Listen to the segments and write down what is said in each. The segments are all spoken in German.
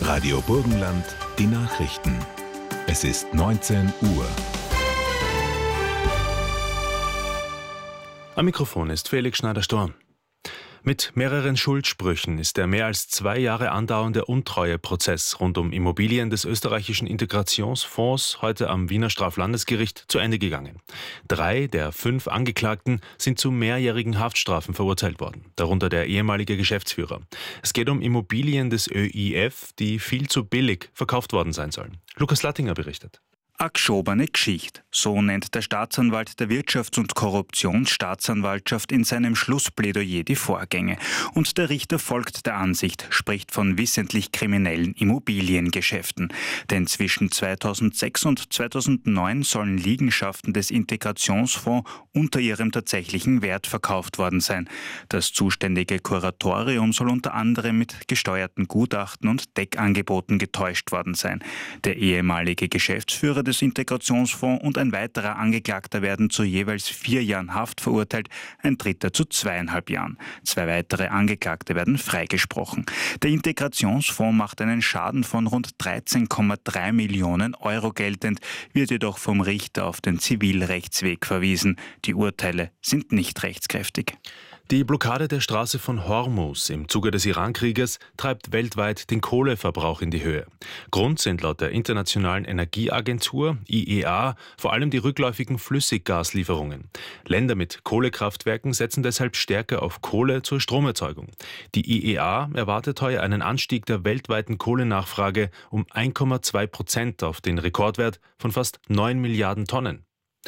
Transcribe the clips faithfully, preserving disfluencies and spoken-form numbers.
Radio Burgenland, die Nachrichten. Es ist neunzehn Uhr. Am Mikrofon ist Felix Schneider-Storm. Mit mehreren Schuldsprüchen ist der mehr als zwei Jahre andauernde Untreueprozess rund um Immobilien des österreichischen Integrationsfonds heute am Wiener Straflandesgericht zu Ende gegangen. Drei der fünf Angeklagten sind zu mehrjährigen Haftstrafen verurteilt worden, darunter der ehemalige Geschäftsführer. Es geht um Immobilien des Ö I F, die viel zu billig verkauft worden sein sollen. Lukas Lattinger berichtet. A gschobene Geschichte, so nennt der Staatsanwalt der Wirtschafts- und Korruptionsstaatsanwaltschaft in seinem Schlussplädoyer die Vorgänge. Und der Richter folgt der Ansicht, spricht von wissentlich kriminellen Immobiliengeschäften. Denn zwischen zweitausendsechs und zweitausendneun sollen Liegenschaften des Integrationsfonds unter ihrem tatsächlichen Wert verkauft worden sein. Das zuständige Kuratorium soll unter anderem mit gesteuerten Gutachten und Deckangeboten getäuscht worden sein. Der ehemalige Geschäftsführer des Integrationsfonds und ein weiterer Angeklagter werden zu jeweils vier Jahren Haft verurteilt, ein dritter zu zweieinhalb Jahren. Zwei weitere Angeklagte werden freigesprochen. Der Integrationsfonds macht einen Schaden von rund dreizehn Komma drei Millionen Euro geltend, wird jedoch vom Richter auf den Zivilrechtsweg verwiesen. Die Urteile sind nicht rechtskräftig. Die Blockade der Straße von Hormuz im Zuge des Iran-Krieges treibt weltweit den Kohleverbrauch in die Höhe. Grund sind laut der Internationalen Energieagentur I E A vor allem die rückläufigen Flüssiggaslieferungen. Länder mit Kohlekraftwerken setzen deshalb stärker auf Kohle zur Stromerzeugung. Die I E A erwartet heuer einen Anstieg der weltweiten Kohlenachfrage um ein Komma zwei Prozent auf den Rekordwert von fast neun Milliarden Tonnen.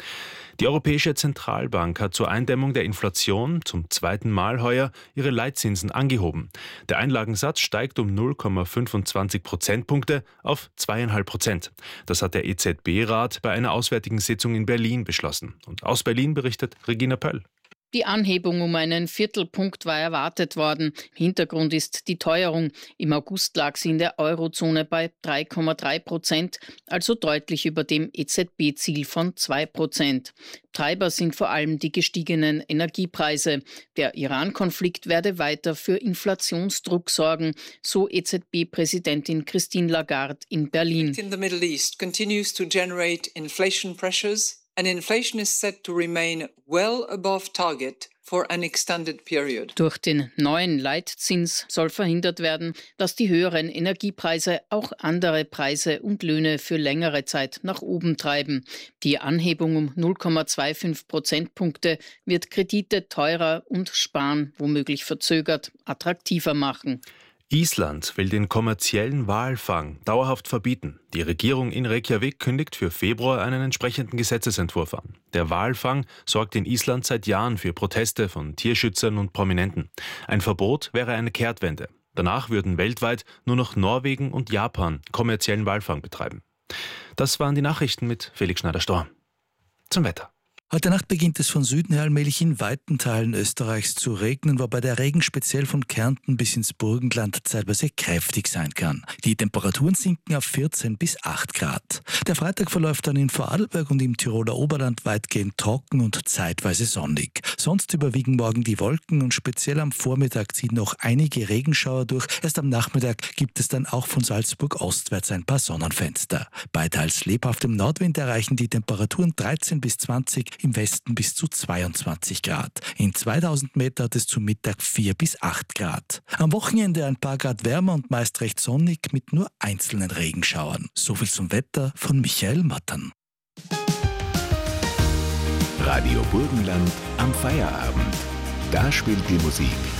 Die Europäische Zentralbank hat zur Eindämmung der Inflation zum zweiten Mal heuer ihre Leitzinsen angehoben. Der Einlagensatz steigt um null Komma fünfundzwanzig Prozentpunkte auf zwei Komma fünf Prozent. Das hat der E Z B-Rat bei einer auswärtigen Sitzung in Berlin beschlossen. Und aus Berlin berichtet Regina Pöll. Die Anhebung um einen Viertelpunkt war erwartet worden. Hintergrund ist die Teuerung. Im August lag sie in der Eurozone bei drei Komma drei Prozent, also deutlich über dem E Z B-Ziel von zwei Prozent. Treiber sind vor allem die gestiegenen Energiepreise. Der Iran-Konflikt werde weiter für Inflationsdruck sorgen, so E Z B-Präsidentin Christine Lagarde in Berlin. In the Middle East continues to generate inflation pressures. And inflation is set to remain well above target for an extended period. Durch den neuen Leitzins soll verhindert werden, dass die höheren Energiepreise auch andere Preise und Löhne für längere Zeit nach oben treiben. Die Anhebung um null Komma fünfundzwanzig Prozentpunkte wird Kredite teurer und Sparen womöglich verzögert, attraktiver machen. Island will den kommerziellen Walfang dauerhaft verbieten. Die Regierung in Reykjavik kündigt für Februar einen entsprechenden Gesetzesentwurf an. Der Walfang sorgt in Island seit Jahren für Proteste von Tierschützern und Prominenten. Ein Verbot wäre eine Kehrtwende. Danach würden weltweit nur noch Norwegen und Japan kommerziellen Walfang betreiben. Das waren die Nachrichten mit Felix Schneider-Storm. Zum Wetter. Heute Nacht beginnt es von Süden her allmählich in weiten Teilen Österreichs zu regnen, wobei der Regen speziell von Kärnten bis ins Burgenland zeitweise kräftig sein kann. Die Temperaturen sinken auf vierzehn bis acht Grad. Der Freitag verläuft dann in Vorarlberg und im Tiroler Oberland weitgehend trocken und zeitweise sonnig. Sonst überwiegen morgen die Wolken und speziell am Vormittag ziehen noch einige Regenschauer durch. Erst am Nachmittag gibt es dann auch von Salzburg ostwärts ein paar Sonnenfenster. Bei teils lebhaftem Nordwind erreichen die Temperaturen dreizehn bis zwanzig, im Westen bis zu zweiundzwanzig Grad. In zweitausend Meter hat es zu Mittag vier bis acht Grad. Am Wochenende ein paar Grad wärmer und meist recht sonnig mit nur einzelnen Regenschauern. Soviel zum Wetter von Michael Mattern. Radio Burgenland am Feierabend. Da spielt die Musik